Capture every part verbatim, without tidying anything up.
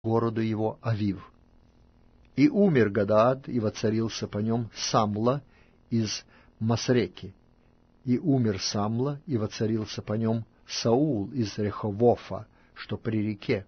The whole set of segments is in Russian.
городу его Авив. И умер Гадаад, и воцарился по нем Самла из Масреки. И умер Самла, и воцарился по нем Саул из Реховофа, что при реке.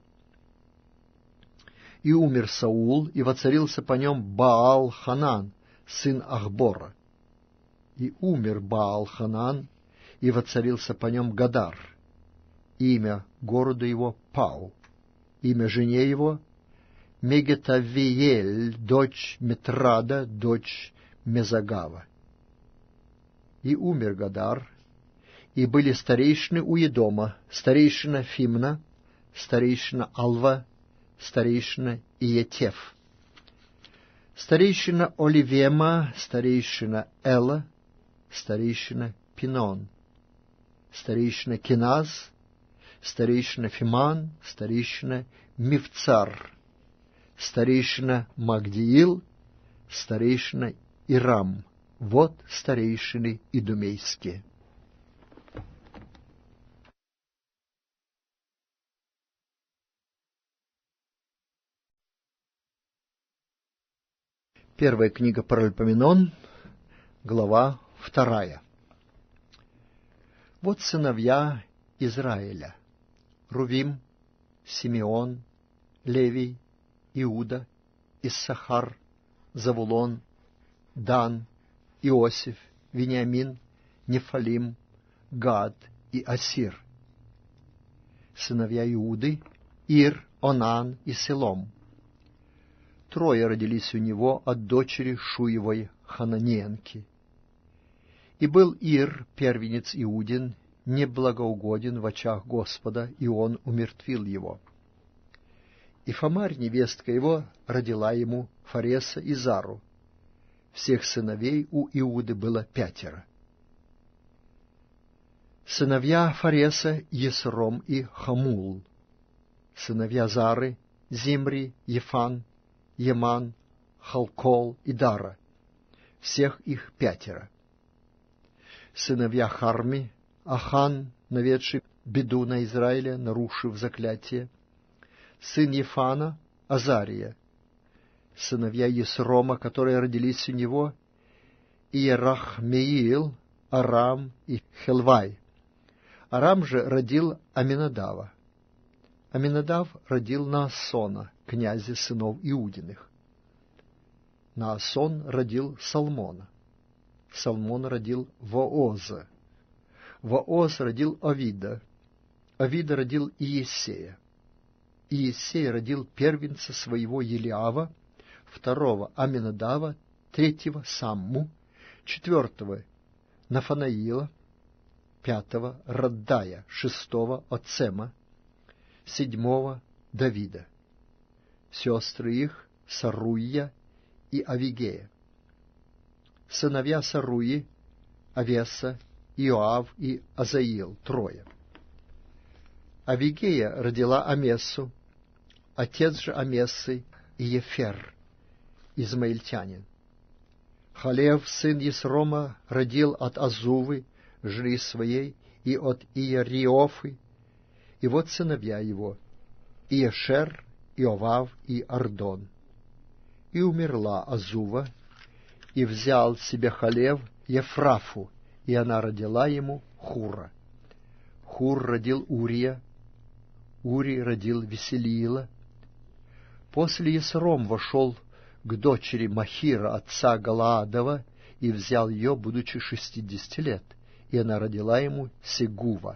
И умер Саул, и воцарился по нем Баал-Ханан, сын Ахбора. И умер Баал-Ханан, и воцарился по нем Гадар. Имя городу его Пау. Имя жене его Мегетавиель, дочь Метрада, дочь Мезагава. И умер Гадар, и были старейшины у Едома, старейшина Фимна, старейшина Алва, старейшина Иетеф, старейшина Оливема, старейшина Эла, старейшина Пинон, старейшина Киназ, старейшина Фиман, старейшина Мифцар, старейшина Магдиил, старейшина Ирам. Вот старейшины идумейские. Первая книга Паральпоменон, глава вторая. Вот сыновья Израиля: Рувим, Симеон, Левий, Иуда, Иссахар, Завулон, Дан, Иосиф, Вениамин, Нефалим, Гад и Асир. Сыновья Иуды: Ир, Онан и Селом. Трое родились у него от дочери Шуевой Хананеенки. И был Ир, первенец Иудин, неблагоугоден в очах Господа, и он умертвил его. И Фамарь, невестка его, родила ему Фареса и Зару. Всех сыновей у Иуды было пятеро. Сыновья Фареса — Есром и Хамул. Сыновья Зары — Зимри, Ефан, Еман, Халкол и Дара. Всех их пятеро. Сыновья Харми — Ахан, наведший беду на Израиля, нарушив заклятие. Сын Ефана — Азария. Сыновья Есрома, которые родились у него: Иерахмеил, Арам и Хелвай. Арам же родил Аминадава. Аминадав родил Наасона, князя сынов Иудиных. Наасон родил Салмона. Салмон родил Вооза. Вооз родил Овида. Овида родил Иессея. Иессей родил первенца своего Елиава, второго Аминадава, третьего Самму, четвертого Нафанаила, пятого Раддая, шестого Оцема, седьмого Давида. Сестры их Саруя и Авигея. Сыновья Саруи — Авеса, Иоав и Азаил, трое. Авигея родила Амессу, отец же Амессы — Иефер, измаильтянин. Халев, сын Есрома, родил от Азувы, жены своей, и от Иериофы. И вот сыновья его: Иешер, Иовав и Ардон. И умерла Азува, и взял себе Халев Ефрафу, и она родила ему Хура. Хур родил Урия, Урий родил Веселиила. После Есром вошел к дочери Махира, отца Галаадова, и взял ее, будучи шестидесяти лет, и она родила ему Сегува.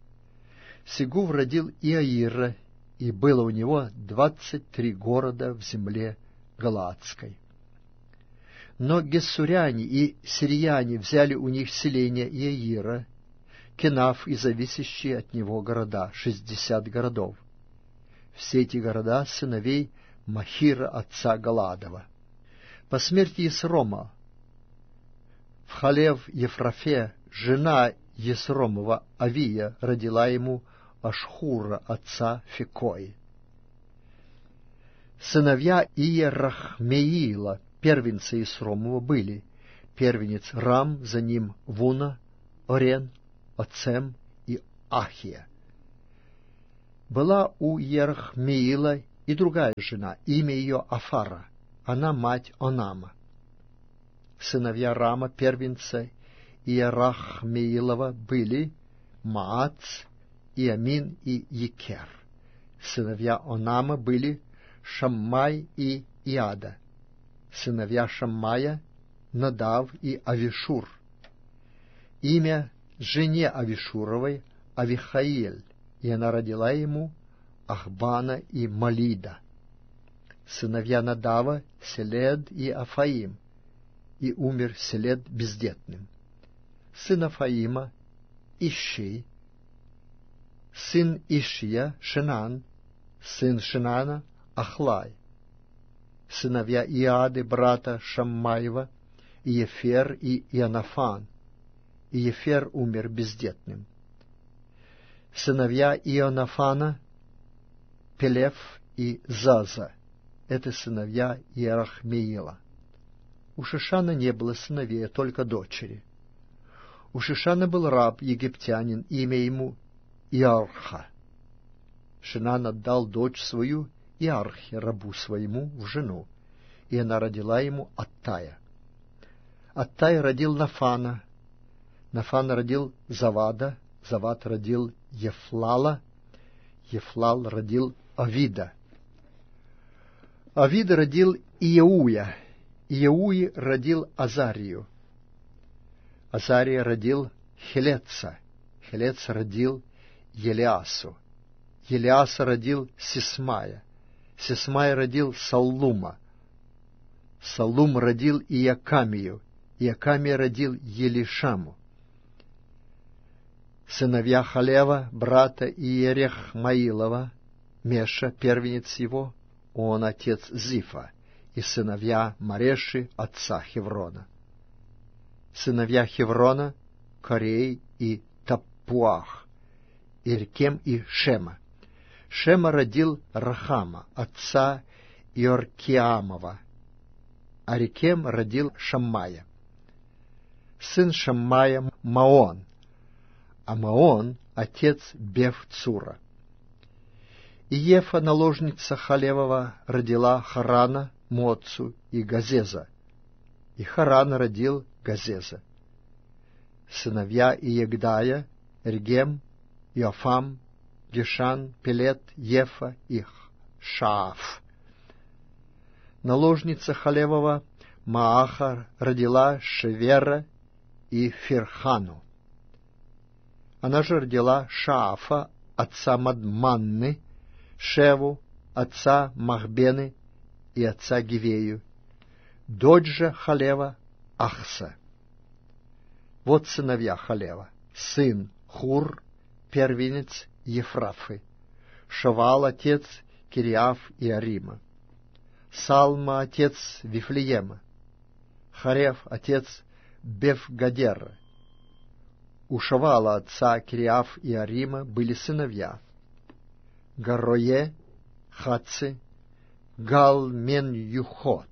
Сегув родил Иаира, и было у него двадцать три города в земле Галаадской. Но гессуряне и сирияне взяли у них селение Иаира, Кенаф и зависящие от него города, шестьдесят городов. Все эти города сыновей Махира, отца Галаадова. По смерти Есрома в Халев-Ефрафе жена Есромова Авия родила ему Ашхура, отца Фекои. Сыновья Иерахмеила, первенца Есромова, были: первенец Рам, за ним Вуна, Орен, Оцем и Ахия. Была у Ерахмеила и другая жена, имя ее Афара, она мать Онама. Сыновья Рама, первенца Иерахмеилова, были Маац, Иамин и Екер. Сыновья Онама были Шаммай и Иада. Сыновья Шаммая — Надав и Авишур. Имя жене Авишуровой — Авихаиль, и она родила ему Ахбана и Малида. Сыновья Надава — Селед и Афаим, и умер Селед бездетным. Сын Афаима — Иши, сын Ишия — Шинан, сын Шинана — Ахлай. Сыновья Иады, брата Шаммаева, Иефер и Ионафан, и Ефер умер бездетным. Сыновья Ионафана — Пелев и Заза, это сыновья Иерахмеила. У Шишана не было сыновей, а только дочери. У Шишана был раб, египтянин, имя ему Иарха. Шинан отдал дочь свою Иархе, рабу своему, в жену, и она родила ему Аттая. Аттай родил Нафана, Нафан родил Завада, Завад родил Ефлала, Ефлал родил Авида. Авид родил Иеуя, Иеуи родил Азарию. Азария родил Хелеца, Хелец родил Елиасу. Елиаса родил Сисмая, Сисмай родил Саллума. Саллум родил Иакамию, Иакамия родил Елишаму. Сыновья Халева, брата Иерехмаилова, Меша, первенец его, он отец Зифа, и сыновья Мареши, отца Хеврона. Сыновья Хеврона — Корей и Таппуах, Иркем и Шема. Шема родил Рахама, отца Иоркиамова, а Рекем родил Шаммая. Сын Шаммая — Маон, а Маон — отец Бефцура. Иефа, наложница Халевова, родила Харана, Моцу и Газеза, и Харан родил Газеза. Сыновья Иегдая — Регем, Иофам, Гешан, Пелет, Ефа и Шааф. Наложница Халевова Мааха родила Шевера и Фирхану. Она же родила Шаафа, отца Мадманны, Шеву, отца Махбены и отца Гивею, дочь же Халева Ахса. Вот сыновья Халева: сын Хур, первенец Ефрафы, Шавал, отец Кириаф и Арима, Салма, отец Вифлеема, Харев, отец Бефгадера. У Шавала, отца Кириаф и Арима, были сыновья: Гарое, Хатцы, Гал, Мен, Юхот.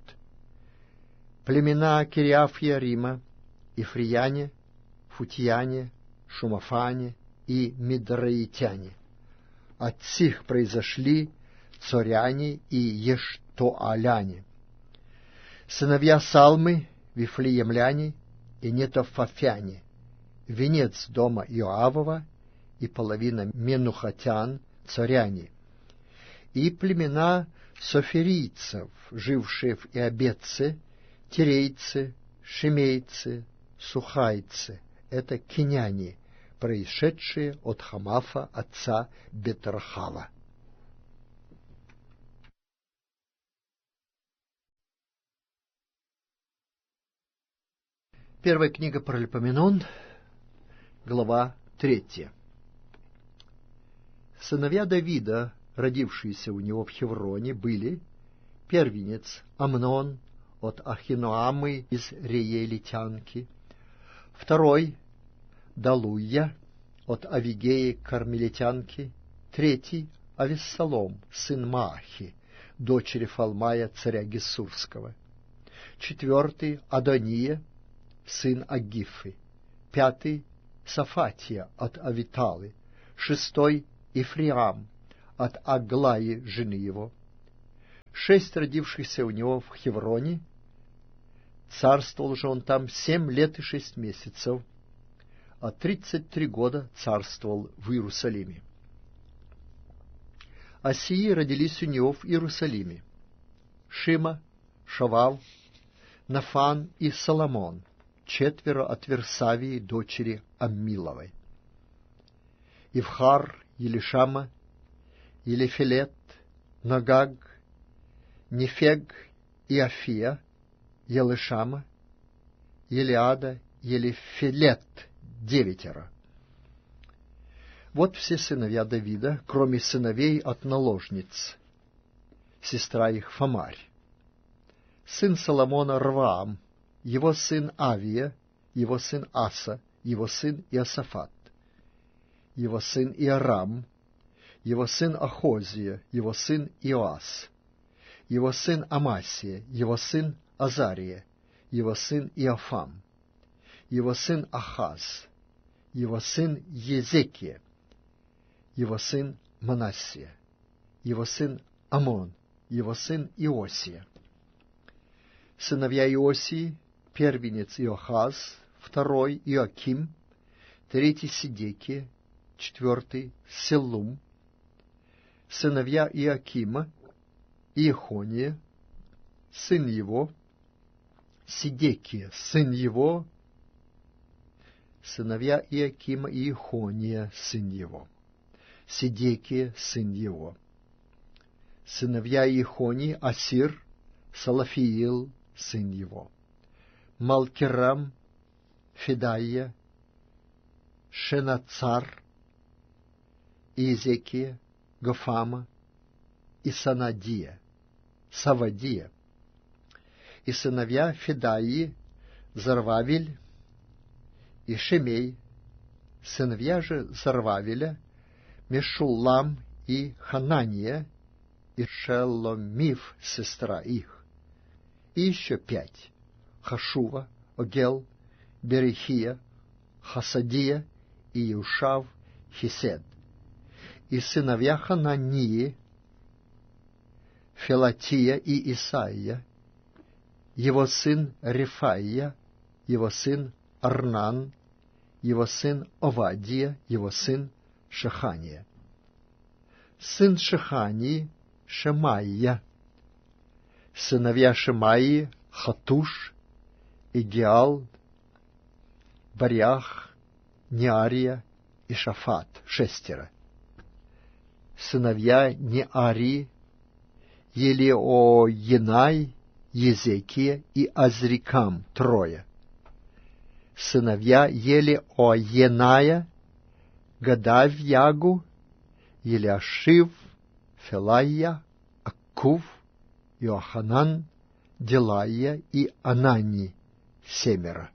Племена Кириаф и Арима: Ифрияне, Футияне, Шумафане и Мидраитяне. От сих произошли Цоряне и Ештоаляне. Сыновья Салмы — Вифлеемляне и Нетофафяне, венец дома Иоавова и половина Менухатян — Цоряне, и племена соферийцев, жившие в Иабетце, тирейцы, шимейцы, сухайцы — это киняне, происшедшие от Хамафа, отца Бетрахава. Первая книга Паралипоменон, глава третья. Сыновья Давида, родившиеся у него в Хевроне, были: первенец Амнон от Ахиноамы из Реелитянки, второй Далуя от Авигеи Кармелитянки, третий Авессалом, сын Маахи, дочери Фалмая, царя Гессурского, четвертый Адония, сын Агифы, пятый Сафатия от Авиталы, шестой Ифриам от Аглаи, жены его, шесть родившихся у него в Хевроне. Царствовал же он там семь лет и шесть месяцев, а тридцать три года царствовал в Иерусалиме. А сии родились у него в Иерусалиме: Шима, Шавав, Нафан и Соломон, четверо от Версавии, дочери Аммиловой. Ивхар, Елишама, Елифелет, Нагаг, Нефег и Афия, Елишама, Елиада, Елифелет, девятеро. Вот все сыновья Давида, кроме сыновей от наложниц, сестра их Фамарь. Сын Соломона Рваам, его сын Авия, его сын Аса, его сын Иосафат, его сын Иорам, его сын Ахозия, его сын Иоас, его сын Амасия, его сын Азария, его сын Иофам, его сын Ахаз, его сын Езекия, его сын Манассия, его сын Амон, его сын Иосия. Сыновья Иосии: первенец Иохаз, второй Иоаким, третий Сидекия, четвертый Селум. Сыновья Иоакима: Иехония, сын его, Сидекия, сын его. Сыновья Иоакима: Иехония, сын его, Сидекия, сын его. Сыновья Иехонии: Асир, Салафиил, сын его, Малкирам, Федая, Шенацар, Иезекия, Гофама и Санадия, Савадия. И сыновья Федаии: Зарвавель и Шемей. Сыновья же Зарвавеля: Мешуллам и Ханания, и Шеломив, сестра их. И еще пять: Хашува, Огел, Берехия, Хасадия и Иушав, Хесед. И сыновья Ханании: Фелатия и Исаия, его сын Рефаия, его сын Арнан, его сын Овадия, его сын Шехания. Сын Шехании: Шемаия. Сыновья Шемаии: Хатуш, Игиал, Бариах, Неария и Шафат, шестеро. Сыновья Неарии: Елеоенай, Езекия и Азрикам, трое. Сыновья Елеоеная: Гадавьягу, Елиашив, Фелая, Аккув, Иоханан, Делая и Анани, семеро.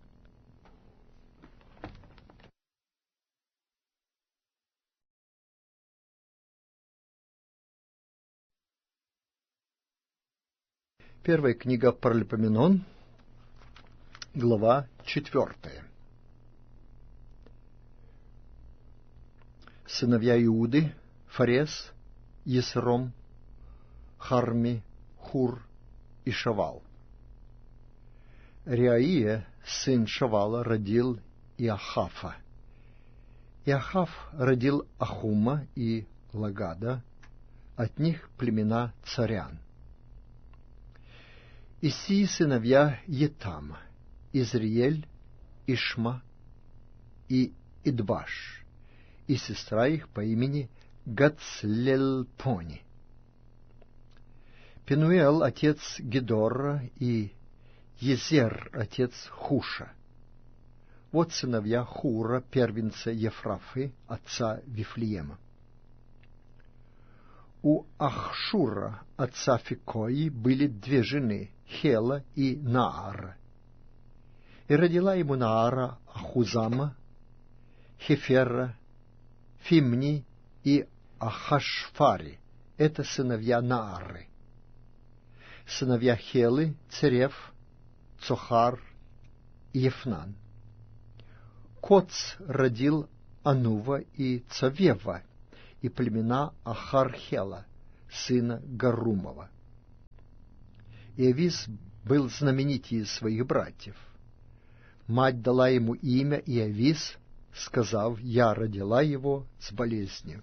Первая книга Паралипоменон, глава четвертая. Сыновья Иуды: Фарес, Есром, Харми, Хур и Шавал. Реаия, сын Шавала, родил Иохафа. Иохаф родил Ахума и Лагада, от них племена царян. И сии сыновья Етама: Изриель, Ишма и Идбаш, и сестра их по имени Гацлельпони. Пенуэл отец Гедора и Езер отец Хуша. Вот сыновья Хура, первенца Ефрафы, отца Вифлеема. У Ахшура, отца Фикои, были две жены, Хела и Наара. И родила ему Наара Ахузама, Хефера, Фимни и Ахашфари. Это сыновья Наары. Сыновья Хелы: Церев, Цохар и Ефнан. Коц родил Анува и Цавева и племена Ахархела, сына Гарумова. Иовис был знаменитее своих братьев. Мать дала ему имя Иовис, сказав: «Я родила его с болезнью».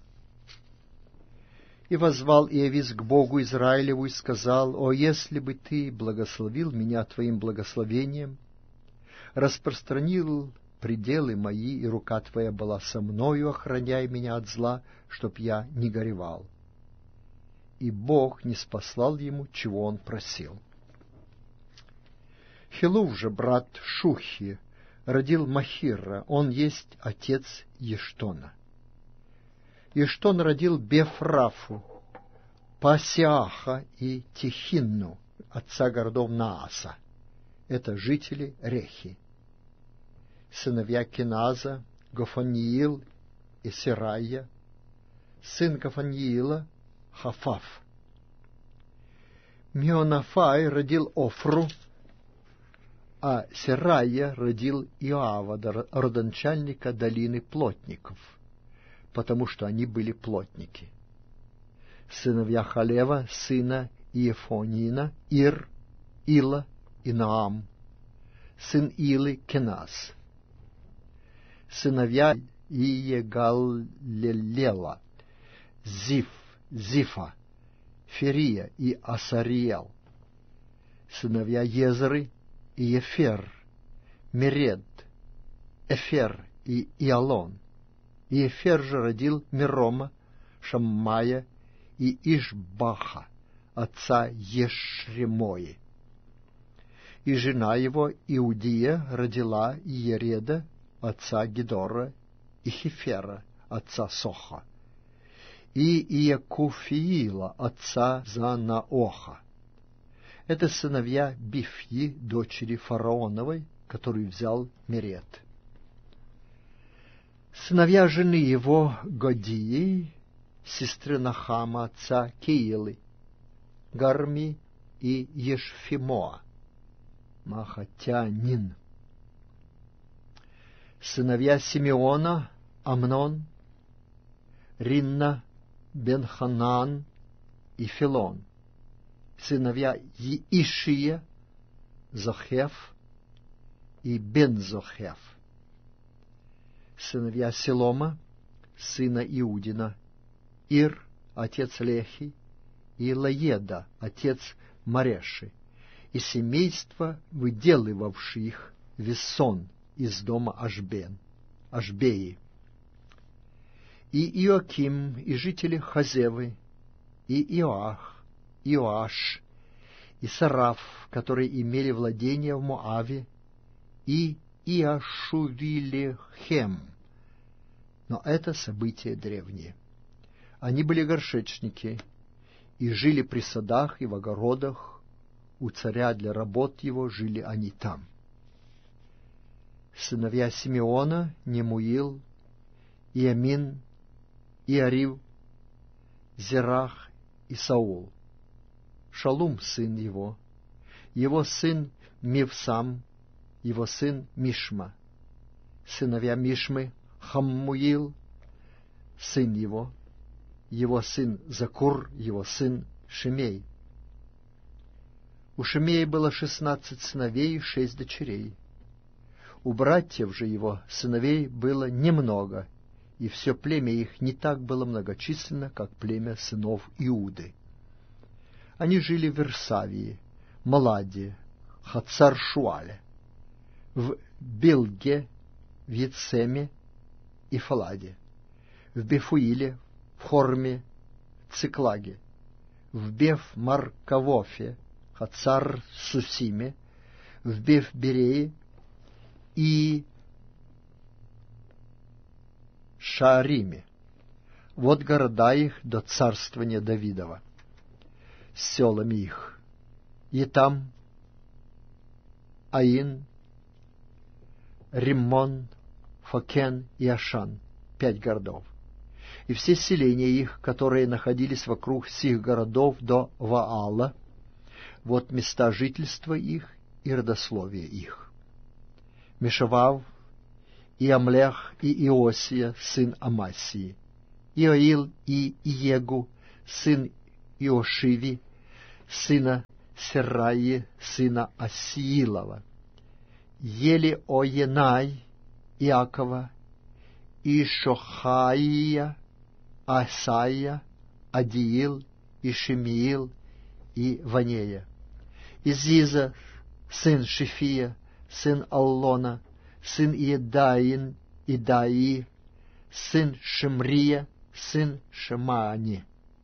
И воззвал Иовис к Богу Израилеву и сказал: «О, если бы ты благословил меня твоим благословением, распространил пределы мои, и рука твоя была со мною, охраняй меня от зла, чтоб я не горевал». И Бог не спаслал ему, чего он просил. Хилув же, брат Шухи, родил Махира, он есть отец Ештона. Ештон родил Бефрафу, Пасиаха и Тихинну, отца городов Нааса. Это жители Рехи. Сыновья Киназа, Гофаниил и Серая. Сын Гофаниила — Хафаф. Меонафай родил Офру, а Серая родил Иоава, родоначальника долины плотников, потому что они были плотники. Сыновья Халева, сына Иефонина, Ир, Ила и Наам. Сын Илы — Кеназ. Сыновья Иегалелела, Зиф, Зифа, Ферия и Асариел. Сыновья Езры и Ефер, Меред, Эфер и Иалон. И Ефер же родил Мирома, Шаммая и Ишбаха, отца Ешремои. И жена его Иудия родила Иереда, отца Гедора, и Хефера, отца Соха, и Иекуфиила, отца Занаоха. Это сыновья Бифьи, дочери фараоновой, которую взял Меред. Сыновья жены его Годии, сестры Нахама, отца Киилы, Гарми и Ешфимоа, Махатянин. Сыновья Симеона, Амнон, Ринна, Бен-Ханан и Филон. Сыновья Иишия, Зохеф и Бен-Зохеф. Сыновья Селома, сына Иудина, Ир, отец Лехи, и Лаеда, отец Мареши, и семейство, выделывавших Вессон из дома Ашбен, Ашбеи, и Иоаким, и жители Хазевы, и Иоах, Иоаш, и Сараф, которые имели владение в Моаве, и Иашувилехем. Но это события древние. Они были горшечники и жили при садах и в огородах. У царя для работ его жили они там. Сыновья Симеона, Немуил, Иамин, Иарив, Зерах и Саул. Шалум, сын его, его сын Мивсам, его сын Мишма. Сыновья Мишмы, Хаммуил, сын его, его сын Закур, его сын Шимей. У Шимея было шестнадцать сыновей и шесть дочерей. У братьев же его сыновей было немного, и все племя их не так было многочисленно, как племя сынов Иуды. Они жили в Версавии, Маладе, Хацар-Шуале, в Билге, в Ецеме и Фаладе, в Бефуиле, в Хорме, в Циклаге, в Беф-Маркавофе, Хацар-Сусиме, в Беф-Берее и Шаариме. Вот города их до царствования Давидова, с селами их: Етам, Аин, Риммон, Фокен и Ашан, пять городов, и все селения их, которые находились вокруг сих городов до Ваала, вот места жительства их и родословия их. Мешавав, и Амлех, и Иосия, сын Амасии, Иоил и Иегу, сын Иошиви, сына Сераи, сына Асиилова, Елиоенай, Иакова, Ишохаия, Асая, Адиил, Ишемиил и Ванея. Изиза, сын Шифия, сын Аллона, сын Иедаин, Идаи, сын Шимрия, сын Шемаани.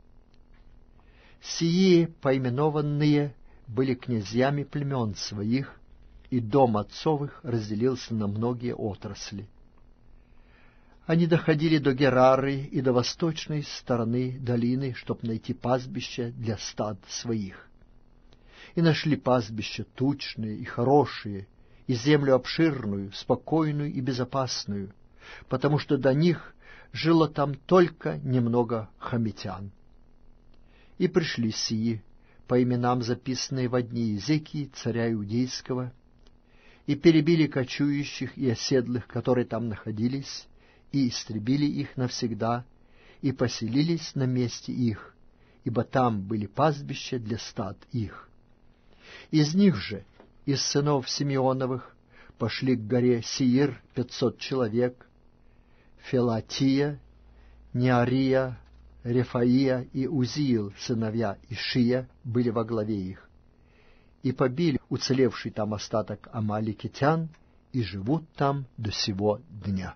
Сии поименованные были князьями племен своих, и дом отцовых разделился на многие отрасли. Они доходили до Герары и до восточной стороны долины, чтобы найти пастбище для стад своих. И нашли пастбища тучные и хорошие, и землю обширную, спокойную и безопасную, потому что до них жило там только немного хамитян. И пришли сии, по именам записанные во дни Иезекии, царя Иудейского, и перебили кочующих и оседлых, которые там находились, и истребили их навсегда, и поселились на месте их, ибо там были пастбища для стад их. Из них же, из сынов Симеоновых, пошли к горе Сиир пятьсот человек, Фелатия, Неария, Рефаия и Узиил, сыновья Ишия, были во главе их, и побили уцелевший там остаток амаликитян, и живут там до сего дня.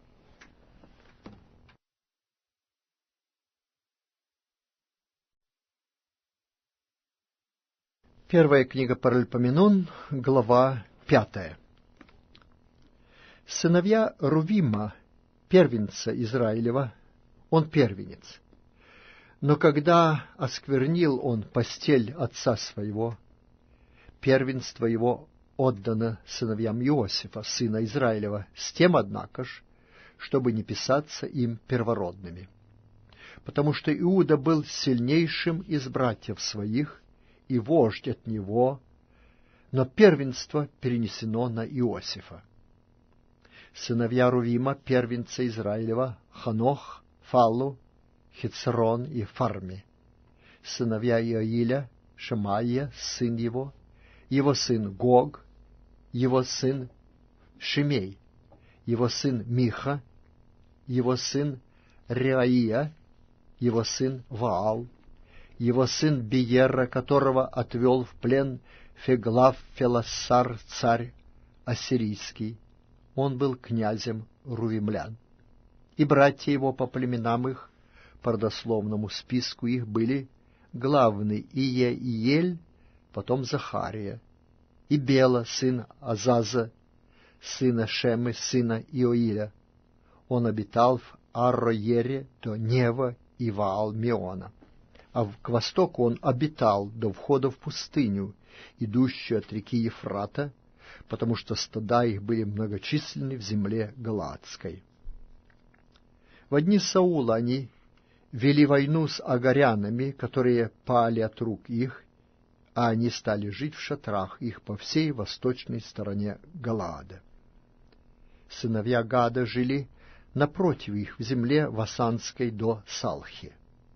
Первая книга Паральпоменон, глава пятая. Сыновья Рувима, первенца Израилева, он первенец. Но когда осквернил он постель отца своего, первенство его отдано сыновьям Иосифа, сына Израилева, с тем, однако ж, чтобы не писаться им первородными. Потому что Иуда был сильнейшим из братьев своих, и вождь от него, но первенство перенесено на Иосифа. Сыновья Рувима, первенца Израилева, Ханох, Фаллу, Хицрон и Фарми. Сыновья Иоиля, Шемаия, сын его, его сын Гог, его сын Шимей, его сын Миха, его сын Реаия, его сын Ваал, его сын Биера, которого отвел в плен Феглав-Фелассар, царь ассирийский. Он был князем рувимлян. И братья его по племенам их, по родословному списку их, были главный Иеиель, потом Захария, и Бела, сын Азаза, сына Шемы, сына Иоиля. Он обитал в Арроере до Нева и Ваал-Меона. А к востоку он обитал до входа в пустыню, идущую от реки Ефрата, потому что стада их были многочисленны в земле Галаадской. В дни Саула они вели войну с агарянами, которые пали от рук их, а они стали жить в шатрах их по всей восточной стороне Галаада. Сыновья Гада жили напротив их в земле Васанской до Салхи.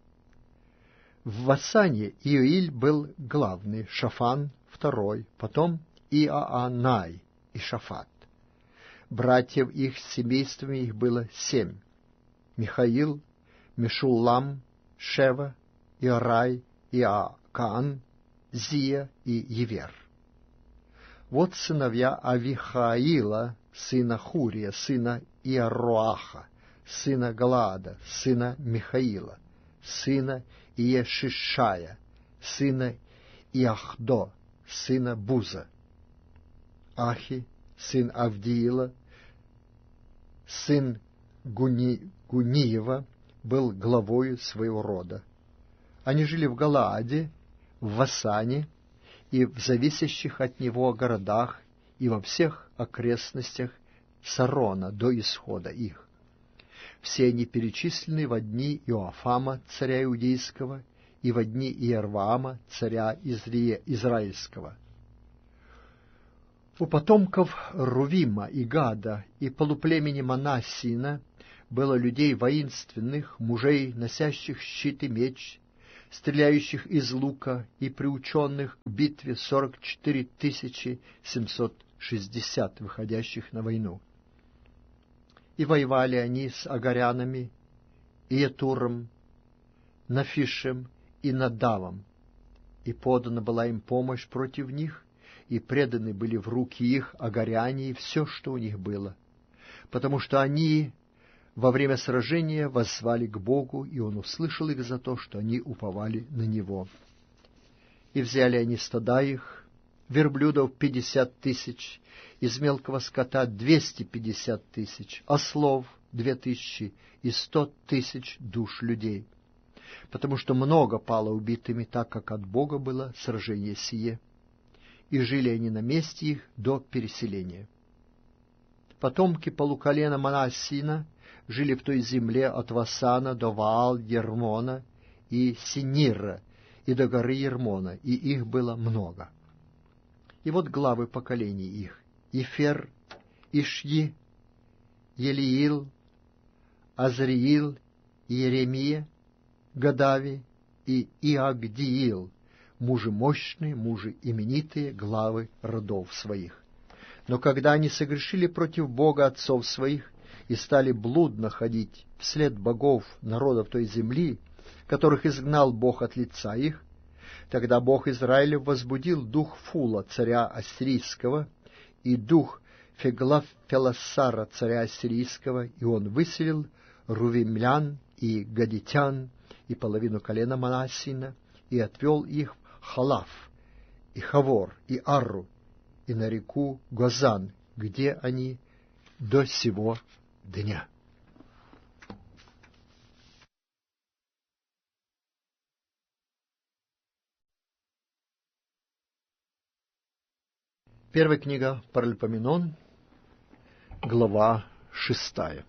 В Васане Иоиль был главный, Шафан второй, потом Иоанай и Шафат. Братьев их с семействами их было семь: Михаил, Мешуллам, Шева, Иорай, Иоакан, Зия и Евер. Вот сыновья Авихаила, сына Хурия, сына Иаруаха, сына Галаада, сына Михаила, сына Иешишая, сына Иахдо, сына Буза, Ахи, сын Авдиила, сын Гуни, Гуниева, был главою своего рода. Они жили в Галааде, в Васане и в зависящих от него городах и во всех окрестностях Сарона до исхода их. Все они перечислены во дни Иоафама, царя Иудейского, и во дни Иерваама, царя Изрия, Израильского. У потомков Рувима и Гада и полуплемени Манассина было людей воинственных, мужей, носящих щит и меч, стреляющих из лука и приученных к битве сорок четыре тысячи семьсот шестьдесят, выходящих на войну. И воевали они с агарянами, Иетуром, Нафишем и Надавом, и подана была им помощь против них, и преданы были в руки их агаряне и все, что у них было, потому что они во время сражения воззвали к Богу, и Он услышал их за то, что они уповали на Него. И взяли они стада их, верблюдов пятьдесят тысяч, из мелкого скота двести пятьдесят тысяч, ослов две тысячи и сто тысяч душ людей, потому что много пало убитыми, так как от Бога было сражение сие, и жили они на месте их до переселения. Потомки полуколена Манассина жили в той земле от Васана до Ваал-Ермона и Синира, и до горы Ермона, и их было много. И вот главы поколений их: Ефер, Ишьи, Елиил, Азриил, Иеремия, Гадави и Иагдиил, мужи мощные, мужи именитые, главы родов своих. Но когда они согрешили против Бога отцов своих и стали блудно ходить вслед богов народов той земли, которых изгнал Бог от лица их, тогда Бог Израилев возбудил дух Фула, царя ассирийского, и дух Феглаф-Фелассара, царя ассирийского, и он выселил рувимлян и гадитян и половину колена Манассина, и отвел их в Халав, и Хавор, и Арру, и на реку Гозан, где они до сего дня. Первая книга Паралипоменон, глава шестая.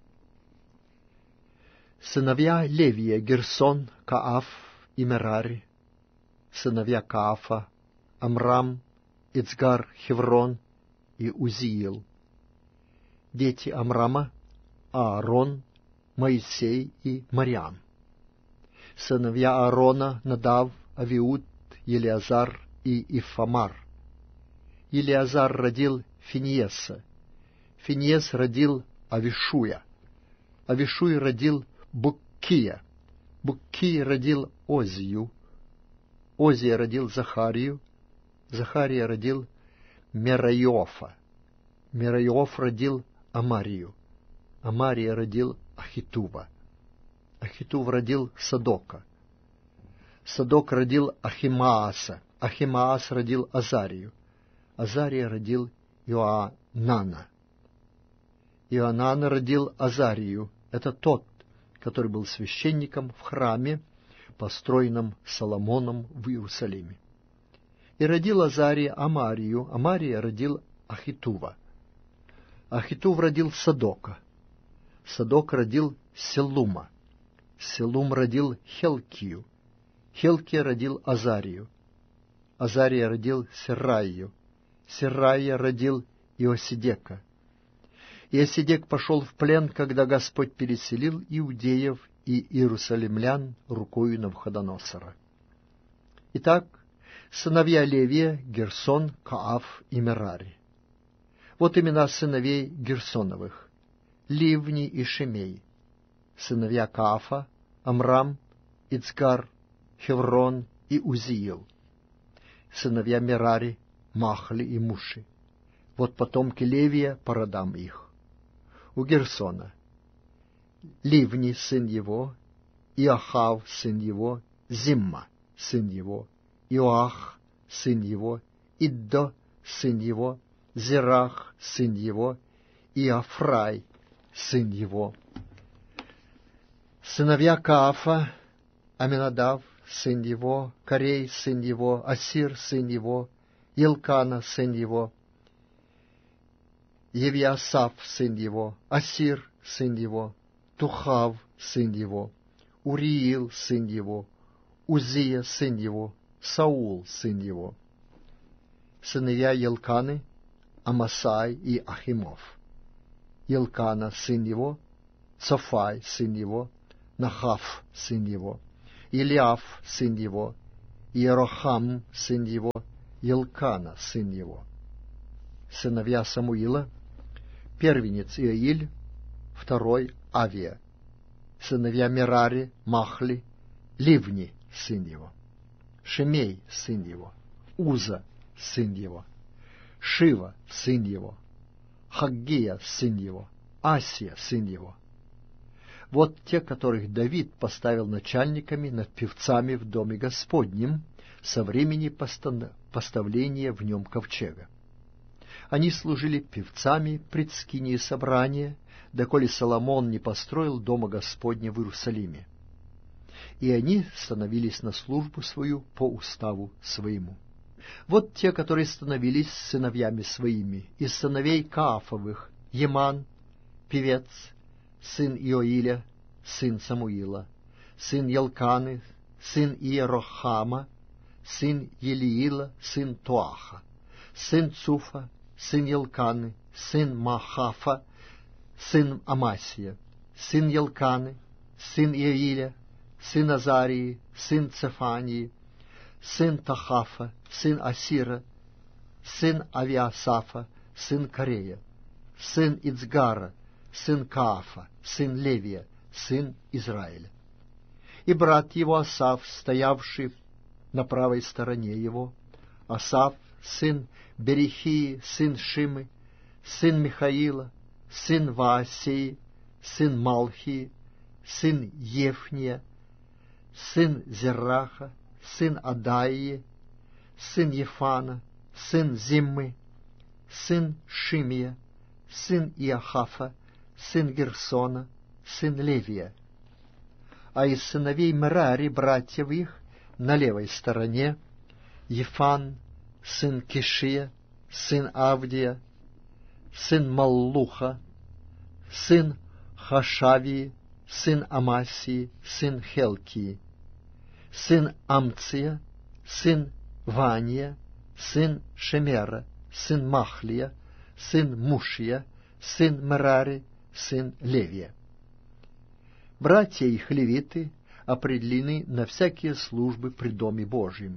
Сыновья Левия: Герсон, Кааф и Мерари. Сыновья Каафа: Амрам, Ицгар, Хеврон и Узиил. Дети Амрама: Аарон, Моисей и Мариам. Сыновья Аарона: Надав, Авиуд, Елиазар и Ифамар. Елиазар родил Финиеса. Финиес родил Авишуя. Авишуй родил Буккия. Буккия родил Озию. Озия родил Захарию. Захария родил Мерайофа. Мерайоф родил Амарию. Амария родил Ахитува. Ахитув родил Садока. Садок родил Ахимааса. Ахимаас родил Азарию. Азария родил Иоанана. Иоанан родил Азарию. Это тот, который был священником в храме, построенном Соломоном в Иерусалиме. И родил Азария Амарию. Амария родил Ахитува. Ахитув родил Садока. Садок родил Селума. Селум родил Хелкию. Хелкия родил Азарию. Азария родил Серраю. Серрая родил Иосидека. Иосидек пошел в плен, когда Господь переселил иудеев и иерусалимлян рукою Навуходоносора. Итак, сыновья Левия: Герсон, Кааф и Мерари. Вот имена сыновей Герсоновых: Ливни и Шимей. Сыновья Каафа: Амрам, Ицгар, Хеврон и Узиил. Сыновья Мерари: Махли и Муши. Вот потомки Левия по родам их. У Герсона: Ливни, сын его, Иохав, сын его, Зимма, сын его, Иоах, сын его, Иддо, сын его, Зерах, сын его, Иофрай, сын его. Сыновья Каафа: Аминадав, сын его, Корей, сын его, Асир, сын его, Елкана, сын его, Евиасав, сын его, Асир, сын его, Тухав, сын его, Уриил, сын его, Узия, сын его, Саул, сын его. Сыновья Елканы: Амасай и Ахимов. Елкана, сын его, Цофай, сын его, Нахав, сын его, Илиаф, сын его, Иерохам, сын его, Елкана, сын его. Сыновья Самуила: первенец Иоиль, второй Авия. Сыновья Мерари: Махли, Ливни, сын его, Шимей, сын его, Уза, сын его, Шива, сын его, Хаггия, сын его, Асия, сын его. Вот те, которых Давид поставил начальниками над певцами в доме Господнем со времени поставления в нем ковчега. Они служили певцами пред скинией собрания, доколе Соломон не построил дома Господня в Иерусалиме. И они становились на службу свою по уставу своему. Вот те, которые становились сыновьями своими: из сыновей Каафовых: Еман, певец, сын Иоиля, сын Самуила, сын Елканы, сын Иерохама, сын Елиила, сын Туаха, сын Цуфа, сын Елканы, сын Махафа, сын Амасия, сын Елканы, сын Иоиля, сын Азарии, сын Цефании, сын Тахафа, сын Асира, сын Авиасафа, сын Карея, сын Ицгара, сын Каафа, сын Левия, сын Израиля. И брат его Асаф, стоявший на правой стороне его: Асаф, сын Берихии, сын Шимы, сын Михаила, сын Ваасии, сын Малхии, сын Ефния, сын Зераха, сын Адаии, сын Ефана, сын Зиммы, сын Шимия, сын Иохафа, сын Герсона, сын Левия. А из сыновей Мерари, братьев их, на левой стороне: Ефан, сын Кишия, сын Авдия, сын Маллуха, сын Хашавии, сын Амасии, сын Хелкии, сын Амция, сын Вания, сын Шемера, сын Махлия, сын Мушия, сын Мерари, сын Левия. Братья их левиты определены на всякие службы при Доме Божьем.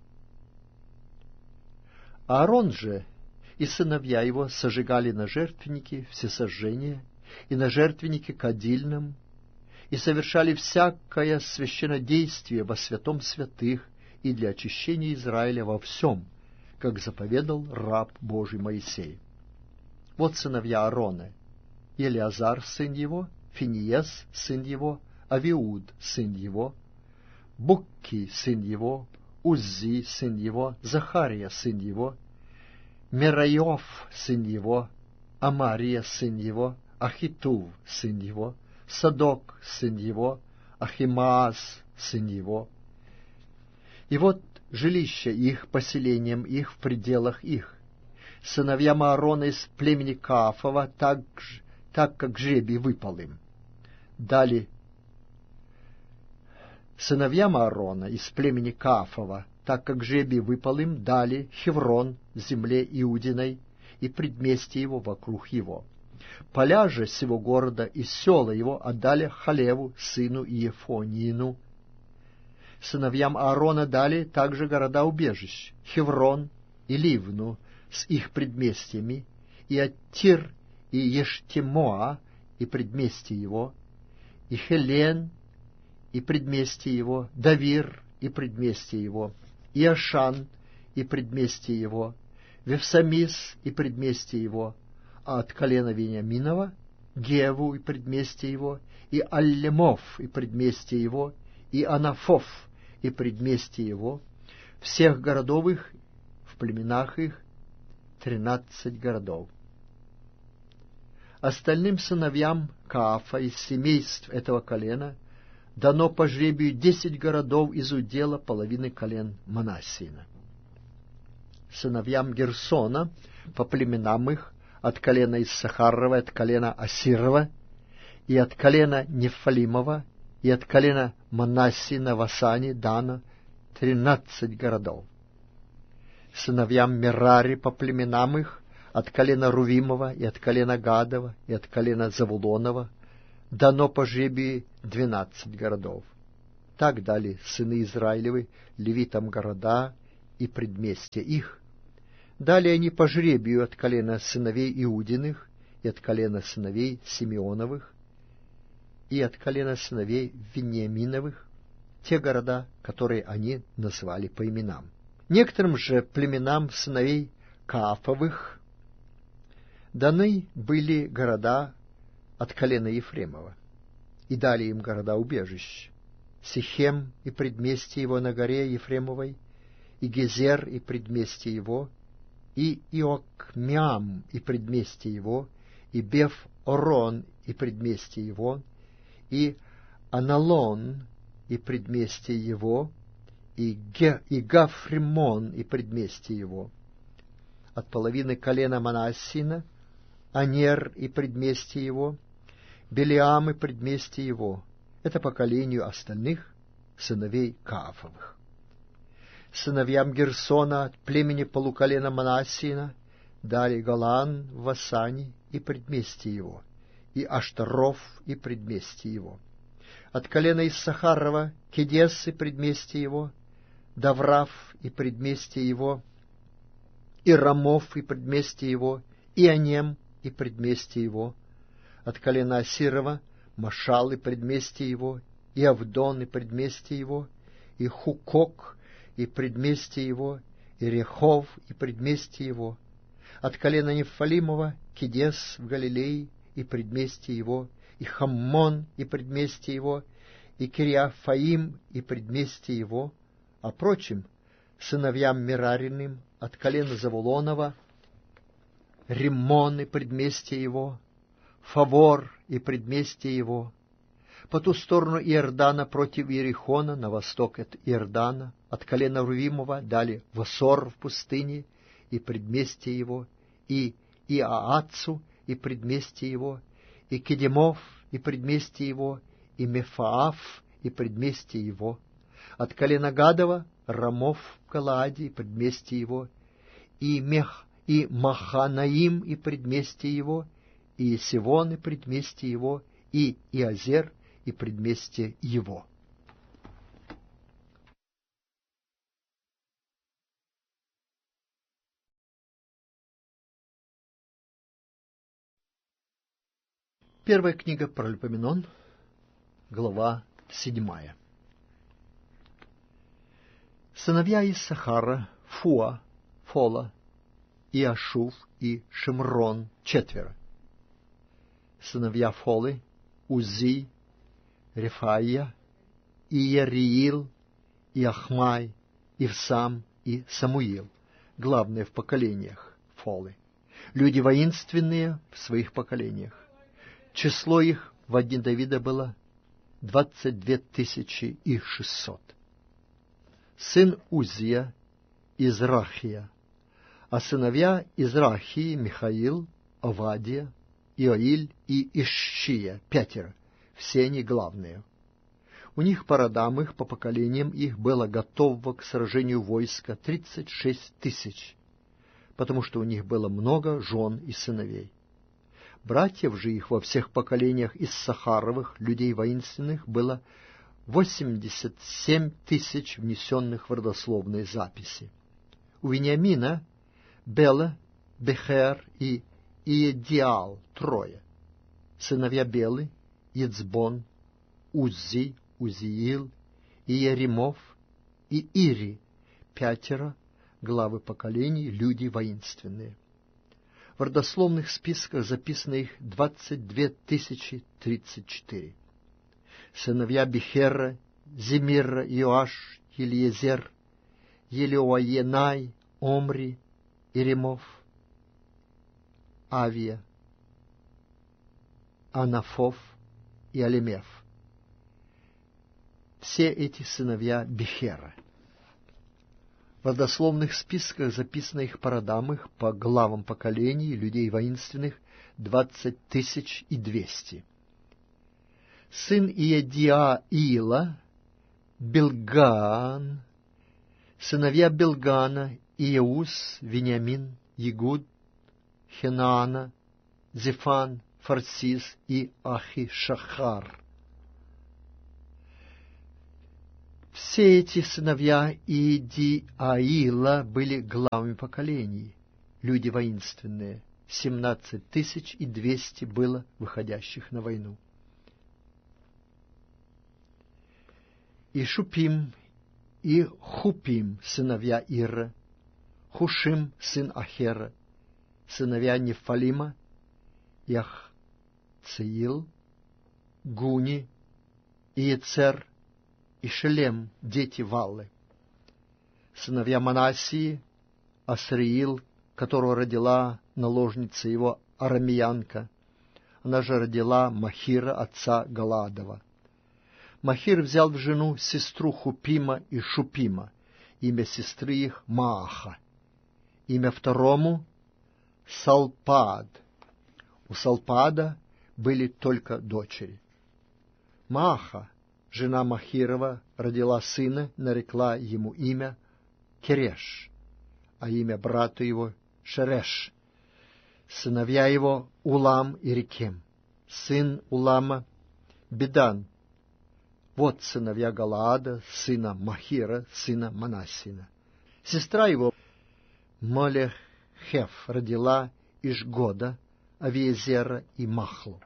Аарон же и сыновья его сожигали на жертвеннике всесожжения и на жертвеннике кадильном, и совершали всякое священнодействие во святом святых и для очищения Израиля во всем, как заповедал раб Божий Моисей. Вот сыновья Аарона: Елиазар, сын его, Финиес, сын его, Авиуд, сын его, Букки, сын его, Уззи, сын его, Захария, сын его, Мерайов, сын его, Амария, сын его, Ахитув, сын его, Садок, сын его, Ахимаас, сын его. И вот жилища их, поселением их в пределах их. Сыновьям Аарона из племени Каафова, так, так как жребий выпал им. Дали сыновьям Аарона из племени Каафова, так как жребий выпал им, дали Хеврон, земле Иудиной, и предместье его вокруг его. Поля же сего города и села его отдали Халеву, сыну Иефонину. Сыновьям Аарона дали также города-убежищ: Хеврон и Ливну с их предместьями, и Аттир и Ештемоа и предместье его, и Хелен и предместье его, Давир и предместье его, и Ашан и предместье его, Вевсамис и предместье его, а от колена Вениаминова Геву и предместье его, и Аллемов и предместье его, и Анафов и предместье его, всех городов их в племенах их тринадцать городов. Остальным сыновьям Каафа из семейств этого колена дано по жребию десять городов из удела половины колен Манассиина. Сыновьям Герсона по племенам их от колена Иссахарова, от колена Асирова, и от колена Нефалимова, и от колена Манассиина в Асане дано тринадцать городов. Сыновьям Мерари по племенам их от колена Рувимова, и от колена Гадова, и от колена Завулонова дано по жребию двенадцать городов. Так дали сыны Израилевы левитам города и предместья их. Дали они по жребию от колена сыновей Иудиных, и от колена сыновей Симеоновых, и от колена сыновей Вениаминовых, те города, которые они назвали по именам. Некоторым же племенам сыновей Каафовых даны были города от колена Ефремова, и дали им города-убежища: Сихем и предместье его на горе Ефремовой, и Гезер и предместье его, и Иокмям и предместье его, и Беф-Орон и предместье его, и Аналон и предместье его, и, Ге, и Гафримон и предместье его. От половины колена Манассина Анер и предместье его, Белиам и предместье его. Это по колению остальных сыновей Каафовых. Сыновьям Герсона от племени полуколена Манассина дали Голан в Асане и предместье его, и Аштаров и предместье его. От колена Иссахарова Кедес и предместье его, Даврав и предместье его, и Рамов и предместье его, и Анем и предместье его. От колена Асирова Машал и предместье его, и Авдон и предместье его, и Хукок и предместье его, и Рехов и предместье его. От колена Нефалимова Кедес в Галилее и предместье его, и Хаммон и предместье его, и Кириафаим и предместье его. А прочим сыновьям Мерариным от колена Завулонова Риммон и предместье его, Фавор и предместье его. По ту сторону Иордана против Иерихона, на восток от Иордана, от колена Рувимова дали Восор в пустыне и предместье его, и Иаацу и предместье его, и Кедемов и предместье его, и Мефаав и предместье его. От колена Гадова Рамов в Галааде и предместье его, и Мех, и Маханаим и предместье его, и Сивон и предместье его, и Иазер и предместье его. Первая книга Паралипоменон, глава седьмая. Сыновья Иссахара: Фуа, Фола, Иашув и Шимрон четверо. Сыновья Фолы: Узи, Рефаия, Иериил, Иахмай, Ивсам и Самуил, главные в поколениях Фолы, люди воинственные в своих поколениях. Число их в дни Давида было двадцать две тысячи и шестьсот. Сын Узия — Израхия, а сыновья Израхии — Михаил, Овадия, Иоиль и Ишшия, пятеро, все они главные. У них по родам их, по поколениям их было готового к сражению войска тридцать шесть тысяч, потому что у них было много жен и сыновей. Братьев же их во всех поколениях из Сахаровых, людей воинственных, было восемьдесят семь тысяч, внесенных в родословные записи. У Вениамина Бела, Бехер и Иедиал трое. Сыновья Белы: Ицбон, Узи, Узиил, Иеремов и Ири, пятеро, главы поколений, люди воинственные. В родословных списках записано их двадцать две тысячи тридцать четыре. Сыновья Бехера: Зимира, Иоаш, Елиезер, Елиоенай, Омри, Иремов, Авия, Анафов и Алемев. Все эти сыновья Бехера. В родословных списках записано их по родам их, по главам поколений, людей воинственных, двадцать тысяч и двести. Сын Иедиаила — Билган, сыновья Билгана: Иеус, Вениамин, Егуд, Хенаана, Зефан, Фарсис и Ахишахар. Все эти сыновья Идиаила были главами поколений, люди воинственные. Семнадцать тысяч и двести было выходящих на войну. И Шупим, и Хупим, сыновья Ира, Хушим, сын Ахера, сыновья Нефалима, Яхциил, Гуни, Иецер и Шелем, дети Валлы, сыновья Манасии, Асриил, которого родила наложница его арамеянка, она же родила Махира, отца Галаадова. Махир взял в жену сестру Хупима и Шупима, имя сестры их Мааха, имя второму Салпаад. У Салпаада были только дочери. Мааха, жена Махирова, родила сына, нарекла ему имя Кереш, а имя брату его Шереш. Сыновья его Улам и Рекем, сын Улама Бедан. Вот сыновья Галаада, сына Махира, сына Манасина. Сестра его Молехеф родила Ишгода, Авиезера и Махлу.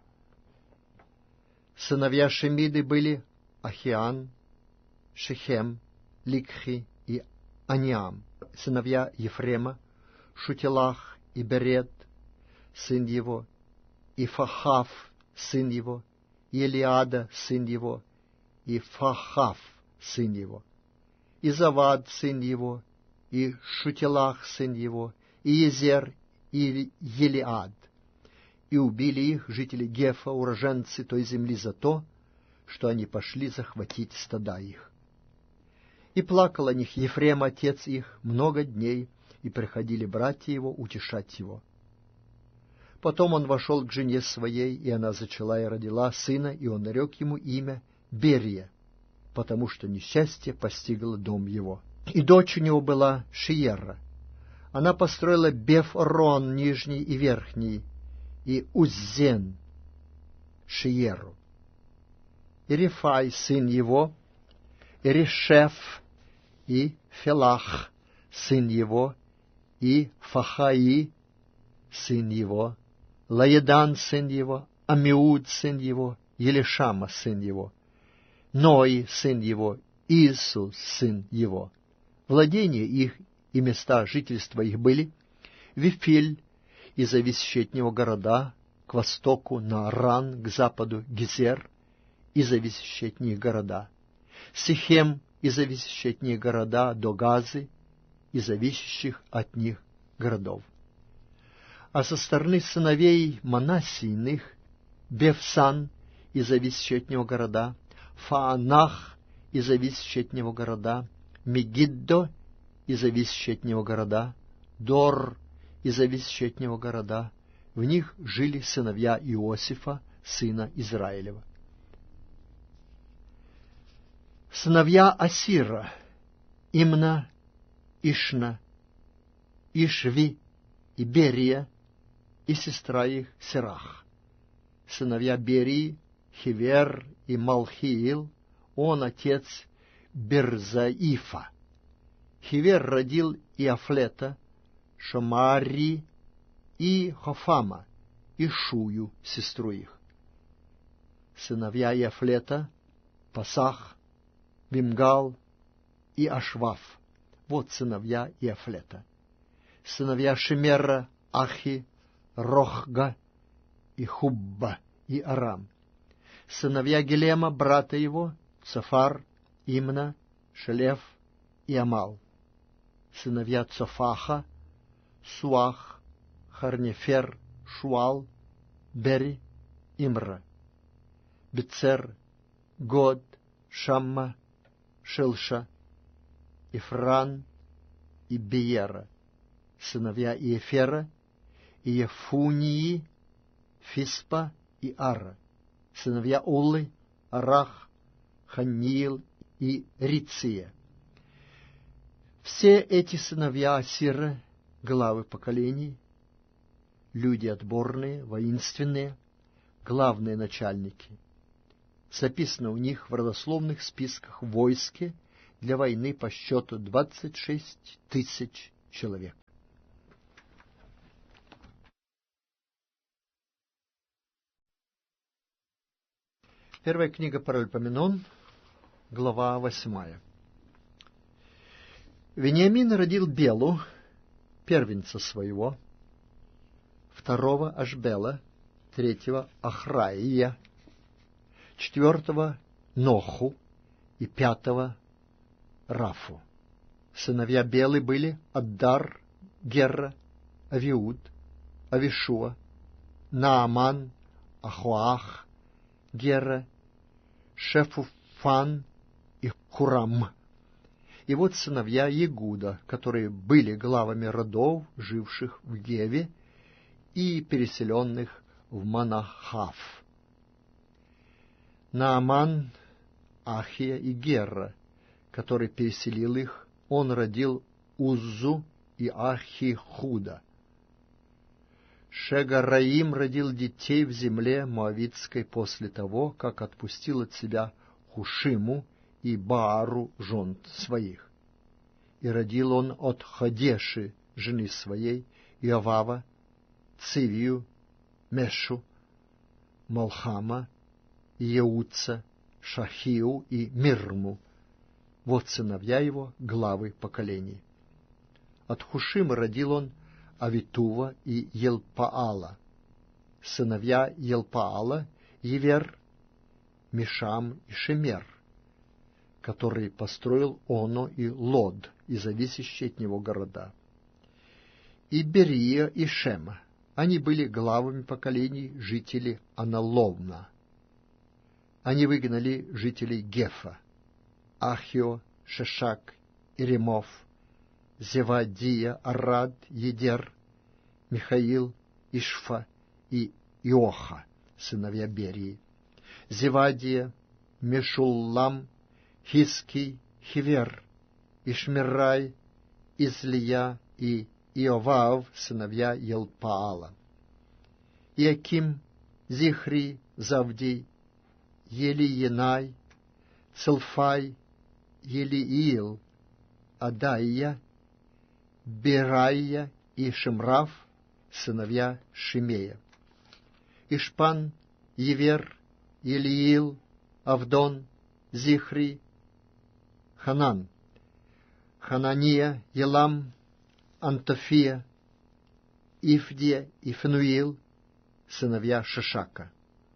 Сыновья Шемиды были Ахиан, Шехем, Ликхи и Аниам. Сыновья Ефрема Шутилах и Берет, сын его, и Фахав, сын его, и Елиада, сын его, и Фахав, сын его, и Завад, сын его, и Шутилах, сын его, и Езер, и Елиад. И убили их жители Гефа, уроженцы той земли, за то, что они пошли захватить стада их. И плакал о них Ефрем, отец их, много дней, и приходили братья его утешать его. Потом он вошел к жене своей, и она зачала и родила сына, и он нарек ему имя Берия, потому что несчастье постигло дом его. И дочь у него была Шиерра. Она построила Беф-Рон, нижний и верхний, и Уззен, Шиеру. И Рефай, сын его, и Решеф, и Фелах, сын его, и Фахаи, сын его, Лаедан, сын его, Амиуд, сын его, Елишама, сын его, Ной, сын его, Иисус, сын его. Владения их и места жительства их были Вифиль и зависящие от него города, к востоку Нааран, к западу Гезер и зависящие от них города, Сихем и зависящие от них города до Газы и зависящих от них городов. А со стороны сыновей Манассийных Бевсан и зависящие от него города, Фаанах и зависящие от него города, Мегиддо и зависящие от него города, Дор и зависящие от него города. В них жили сыновья Иосифа, сына Израилева. Сыновья Асира, Имна, Ишна, Ишви и Берия, и сестра их Серах. Сыновья Берии, Хивер и Малхиил, он отец Берзаифа. Хивер родил Иафлета, Шамари и Хофама, и Шую, сестру их. Сыновья Иафлета, Пасах, Бимгал и Ашваф. Вот сыновья Иафлета. Сыновья Шемера, Ахи, Рохга и Хубба и Арам. Сыновья Гелема, брата его, Цафар, Имна, Шелеф и Амал. Сыновья Цофаха, Суах, Харнефер, Шуал, Бери, Имра. Бецер, Год, Шамма, Шелша, Ифран и Биера. Сыновья Иефера, Иефунии, Фиспа и Ара. Сыновья Уллы, Арах, Ханниил и Риция. Все эти сыновья Асира, главы поколений, люди отборные, воинственные, главные начальники. Записано у них в родословных списках в войске для войны по счету двадцать шесть тысяч человек. Первая книга Паральпоменон, глава восьмая. Вениамин родил Белу, первенца своего, второго Ашбела, третьего Ахраия, четвертого Ноху и пятого Рафу. Сыновья Белы были Аддар, Герра, Авиуд, Авишуа, Нааман, Ахуах, Гера, Шефуфан и Хурам. И вот сыновья Егуда, которые были главами родов, живших в Геве и переселенных в Манахав. Нааман, Ахия и Герра, который переселил их, он родил Уззу и Ахихуда. Шегараим родил детей в земле Моавитской после того, как отпустил от себя Хушиму и Баару жен своих. И родил он от Хадеши, жены своей, Иовава, Цивию, Мешу, Малхама, Еуца, Шахию и Мирму. Вот сыновья его, главы поколений. От Хушима родил он Авитува и Елпаала. Сыновья Елпаала — Евер, Мишам и Шемер, который построил Оно и Лод и зависящие от него города. И Берия и Шема. Они были главами поколений жителей Аналовна. Они выгнали жителей Гефа, Ахио, Шешак, Иремов, Зевадия, Арад, Едер, Михаил, Ишфа и Иоха, сыновья Берии. Зевадия, Мешуллам, Хиский, Хивер, Ишмирай, Излия и Иовав, сыновья Елпаала. Иаким, Зихри, Завдий, Елиенай, Целфай, Елиил, Адайя, Берайя и Шимраф, сыновья Шимея. Ишпан, Евер, Елиил, Авдон, Зихри, Ханан, Ханания, Елам, Антофия, Ифдия и Фенуил, сыновья Шишака.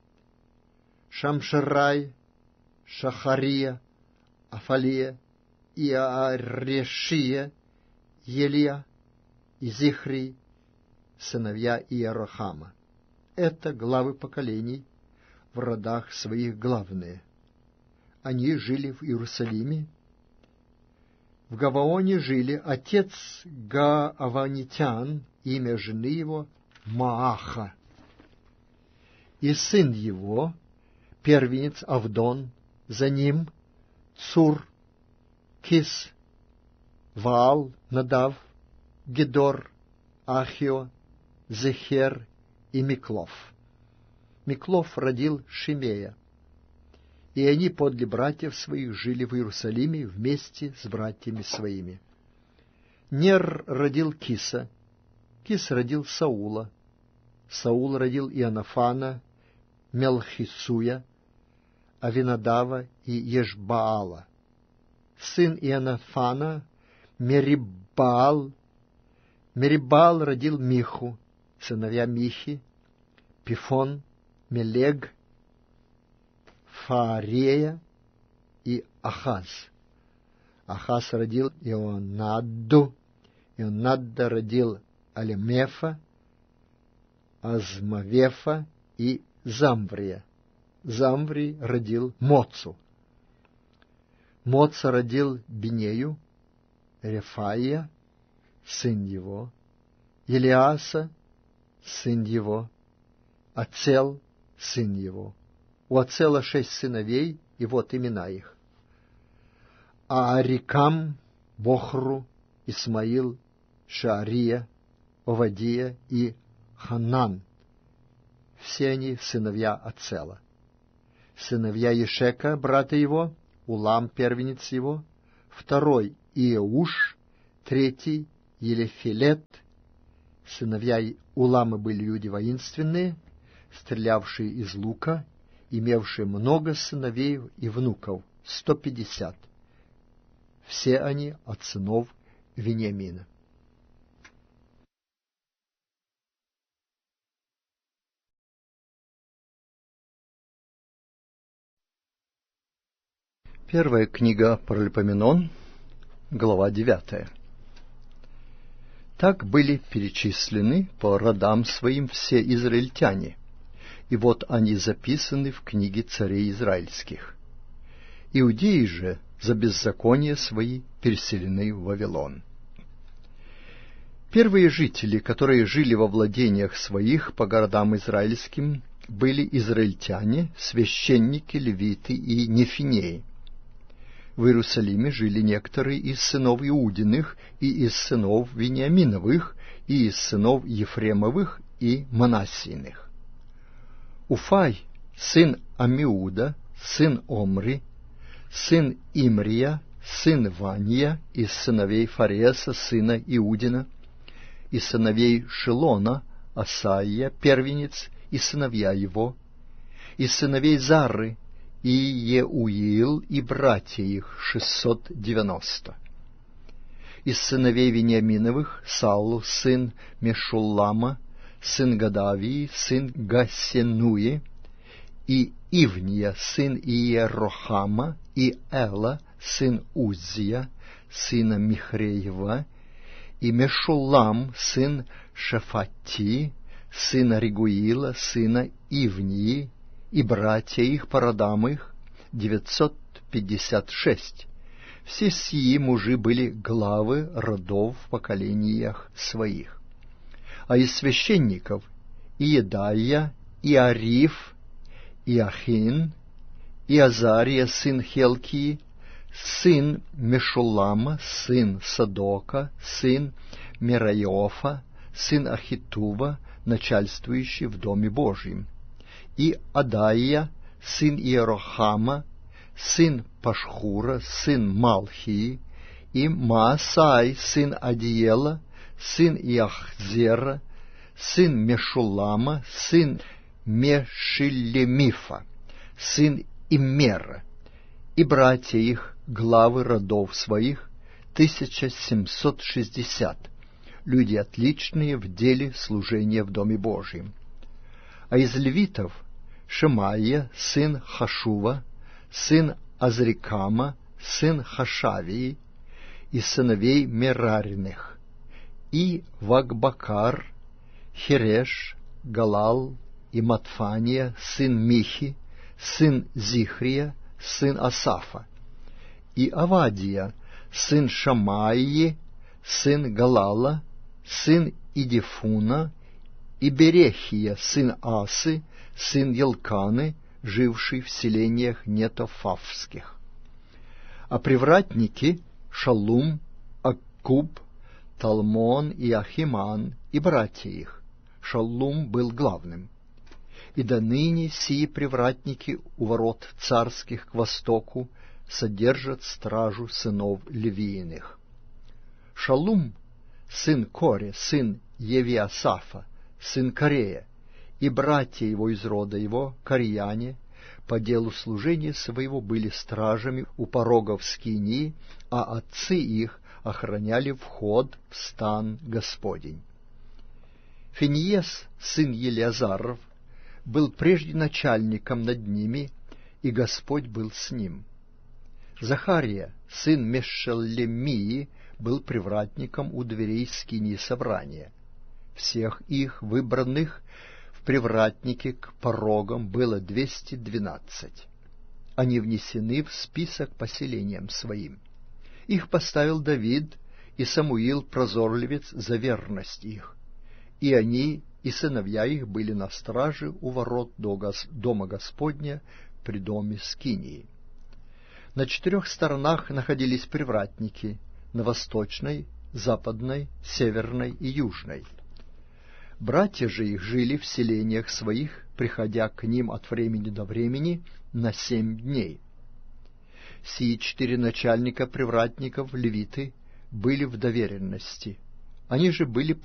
Шамширай, Шахария, Афалия, Иарешия, Елия и Зихри, сыновья Иерохама. Это главы поколений в родах своих главные. Они жили в Иерусалиме. В Гаваоне жили отец Гааванитян, имя жены его Мааха, и сын его, первенец Авдон, за ним Цур, Кис, Ваал, Надав, Гедор, Ахио, Зехер и Миклов. Миклов родил Шимея, и они подле братьев своих жили в Иерусалиме вместе с братьями своими. Нер родил Киса, Кис родил Саула, Саул родил Иоаннафана, Мелхисуя, Авинадава и Ешбаала. Сын Иоаннафана Мерибаал. Мерибаал родил Миху, сыновья Михи, Пифон, Мелег, Фаарея и Ахаз. Ахаз родил Ионадду, Ионадда родил Алемефа, Азмавефа и Замврия. Замврий родил Моцу. Моца родил Бинею, Рефаия, сын его, Елиаса, сын его, Ацел, сын его. У Ацела шесть сыновей, и вот имена их: Аарикам, Бохру, Исмаил, Шаария, Овадия и Ханан. Все они сыновья Ацела. Сыновья Ешека, брата его, Улам, первенец его, второй Иеуш, третий Елефелет. Сыновья Уламы были люди воинственные, стрелявшие из лука, имевшие много сыновей и внуков, сто пятьдесят. Все они от сынов Вениамина. Первая книга Паралипоменон, глава девятая. Так были перечислены по родам своим все израильтяне, и вот они записаны в книге царей израильских. Иудеи же за беззакония свои переселены в Вавилон. Первые жители, которые жили во владениях своих по городам израильским, были израильтяне, священники, левиты и нефинеи. В Иерусалиме жили некоторые из сынов Иудиных, и из сынов Вениаминовых, и из сынов Ефремовых и Манассийных. Уфай, сын Амиуда, сын Омри, сын Имрия, сын Вания, из сыновей Фареса, сына Иудина, из сыновей Шилона, Асаия, первенец, и сыновья его, из сыновей Зары, и Еуил, и братья их, шестьсот девяносто. Из сыновей Вениаминовых Саул, сын Мешуллама, сын Гадавии, сын Гассенуи, и Ивния, сын Иерохама, и Эла, сын Уззия, сына Михреева, и Мешуллам, сын Шафати, сына Регуила, сына Ивнии, и братья их по родам их, девятьсот пятьдесят шесть. Все сии мужи были главы родов в поколениях своих. А из священников Иедаия, и Ариф, и Ахин, и Азария, сын Хелкии, сын Мешуллама, сын Садока, сын Мерайофа, сын Ахитува, начальствующий в Доме Божьем, и Адаия, сын Иерохама, сын Пашхура, сын Малхии, и Маасай, сын Адиела, сын Иахзера, сын Мешуллама, сын Мешилемифа, сын Иммера, и братья их, главы родов своих, тысяча семьсот шестьдесят, люди отличные в деле служения в Доме Божьем. А из левитов Шемаия, сын Хашува, сын Азрикама, сын Хашавии, из сыновей Мерариных, и Вагбакар, Хереш, Галал и Матфания, сын Михи, сын Зихрия, сын Асафа, и Авадия, сын Шамаии, сын Галала, сын Идифуна, и Берехия, сын Асы, сын Елканы, живший в селениях нетофавских. А привратники Шалум, Аккуб, Талмон и Ахиман, и братья их. Шалум был главным. И до ныне сии привратники у ворот царских к востоку содержат стражу сынов Левииных. Шалум, сын Коре, сын Евиасафа, сын Корея, и братья его из рода его, корияне, по делу служения своего были стражами у порогов скинии, а отцы их охраняли вход в стан Господень. Финиес, сын Елиазаров, был прежде начальником над ними, и Господь был с ним. Захария, сын Мешелемии, был привратником у дверей скинии собрания. Всех их, выбранных в привратники к порогам, было двести двенадцать. Они внесены в список поселениям своим. Их поставил Давид и Самуил прозорливец за верность их. И они, и сыновья их были на страже у ворот дома Господня при доме скинии. На четырех сторонах находились привратники, на восточной, западной, северной и южной. Братья же их жили в селениях своих, приходя к ним от времени до времени на семь дней. Сии четыре начальника привратников, левиты, были в доверенности. Они же были